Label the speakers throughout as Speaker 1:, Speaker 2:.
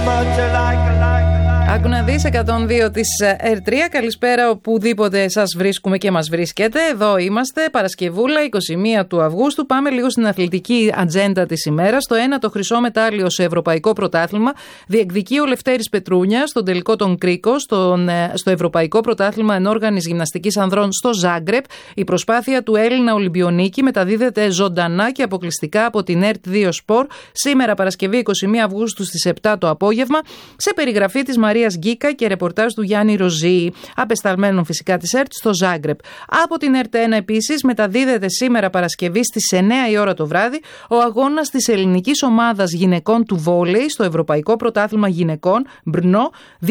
Speaker 1: Άκου να δεις, 102 της R3. Καλησπέρα οπουδήποτε σας βρίσκουμε και μας βρίσκετε. Εδώ είμαστε, Παρασκευούλα, 21 του Αυγούστου. Πάμε λίγο στην αθλητική ατζέντα της ημέρας. Το 1 χρυσό μετάλλιο σε ευρωπαϊκό πρωτάθλημα διεκδικεί ο Λευτέρης Πετρούνια στον τελικό των Κρίκο, στο ευρωπαϊκό πρωτάθλημα ενόργανης γυμναστικής ανδρών στο Ζάγκρεπ. Η προσπάθεια του Έλληνα Ολυμπιονίκη μεταδίδεται ζωντανά και αποκλειστικά από την R2 Sport σήμερα Παρασκευή 21 Αυγούστου στις 7 το απόγευμα, σε περιγραφή της Μαρίας Γκίκα και ρεπορτάζ του Γιάννη Ροζή, απεσταλμένων φυσικά της ΕΡΤ στο Ζάγκρεπ. Από την ΕΡΤ1 επίσης μεταδίδεται σήμερα Παρασκευή στις 9 η ώρα το βράδυ ο αγώνας της ελληνικής ομάδας γυναικών του βόλεϊ στο Ευρωπαϊκό Πρωτάθλημα Γυναικών Μπρνό 2026.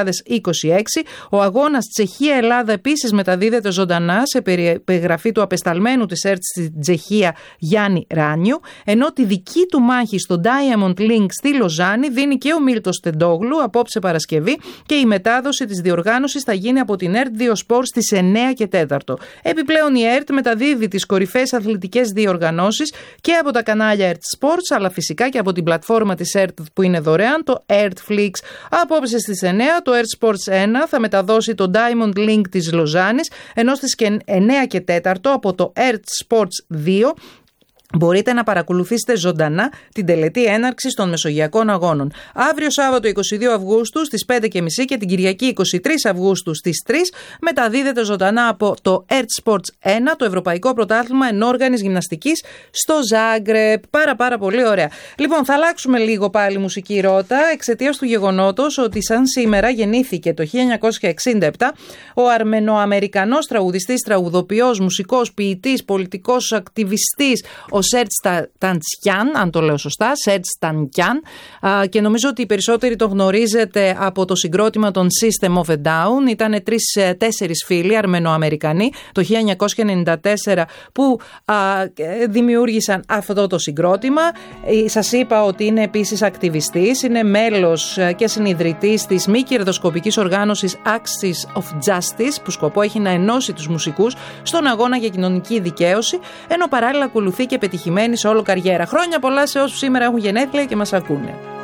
Speaker 1: Ο αγώνας Τσεχία-Ελλάδα επίσης μεταδίδεται ζωντανά σε περιγραφή του απεσταλμένου της ΕΡΤ στη Τσεχία Γιάννη Ράνιου, ενώ τη δική του μάχη στο Diamond Link στη Λοζάνη δίνει και ο Μίλτος Τεντόγλου απόψε Παρασκευή, και η μετάδοση της διοργάνωσης θα γίνει από την ΕΡΤ2 Sport στις 9 και 4. Επιπλέον η ΕΡΤ μεταδίδει τις κορυφαίες αθλητικές διοργανώσεις και από τα κανάλια ΕΡΤ Sports, αλλά φυσικά και από την πλατφόρμα της ΕΡΤ που είναι δωρεάν, το ERTFlix. Απόψε στις 9 το ΕΡΤ Sports 1 θα μεταδώσει το Diamond Link της Λοζάνης, ενώ στις 9 και 4 από το ΕΡΤ Sports 2 μπορείτε να παρακολουθήσετε ζωντανά την τελετή έναρξης των Μεσογειακών Αγώνων. Αύριο Σάββατο 22 Αυγούστου στις 5.30 και την Κυριακή 23 Αυγούστου στις 3 μεταδίδεται ζωντανά από το ERT Sports 1 το Ευρωπαϊκό Πρωτάθλημα Ενόργανης Γυμναστικής στο Ζάγκρεπ. Πάρα πολύ ωραία. Λοιπόν, θα αλλάξουμε λίγο πάλι μουσική ρότα εξαιτίας του γεγονότος ότι σαν σήμερα γεννήθηκε το 1967 ο Αρμενοαμερικανός τραγουδιστής, τραγουδοποιός, μουσικός, ποιητής, πολιτικός ακτιβιστής, ο Σέρτς Ταντσιάν, αν το λέω σωστά, Σέρτς Ταντσιάν, και νομίζω ότι οι περισσότεροι το γνωρίζετε από το συγκρότημα των System of a Down. Ήτανε 3-4 φίλοι Αρμενοαμερικανοί το 1994 που δημιούργησαν αυτό το συγκρότημα. Σας είπα ότι είναι επίσης ακτιβιστής, είναι μέλος και συνιδρυτής της μη κερδοσκοπικής οργάνωσης Axis of Justice, που σκοπό έχει να ενώσει τους μουσικούς στον αγώνα για κοινωνική δικαίωση, ενώ παράλληλα ακολουθεί και πετυχημένη σε όλο καριέρα. Χρόνια πολλά σε όσους σήμερα έχουν γενέθλια και μας ακούνε.